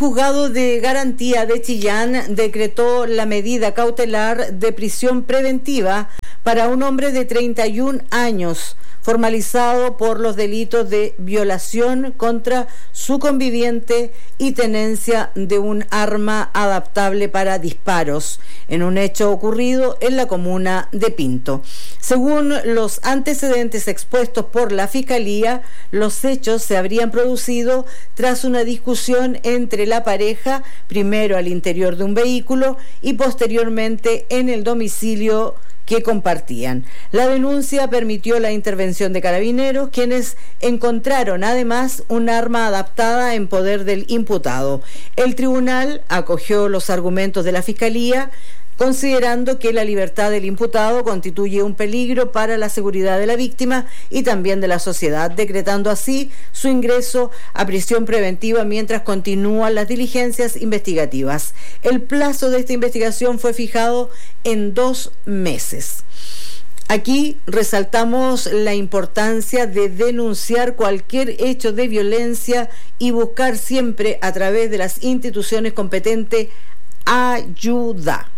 Juzgado de Garantía de Chillán decretó la medida cautelar de prisión preventiva para un hombre de 31 años, formalizado por los delitos de violación contra su conviviente y tenencia de un arma adaptable para disparos, en un hecho ocurrido en la comuna de Pinto. Según los antecedentes expuestos por la Fiscalía, los hechos se habrían producido tras una discusión entre la pareja, primero al interior de un vehículo y posteriormente en el domicilio que compartían. La denuncia permitió la intervención de carabineros, quienes encontraron además un arma adaptada en poder del imputado. El tribunal acogió los argumentos de la Fiscalía, considerando que la libertad del imputado constituye un peligro para la seguridad de la víctima y también de la sociedad, decretando así su ingreso a prisión preventiva mientras continúan las diligencias investigativas. El plazo de esta investigación fue fijado en 2 meses. Aquí resaltamos la importancia de denunciar cualquier hecho de violencia y buscar siempre a través de las instituciones competentes ayuda.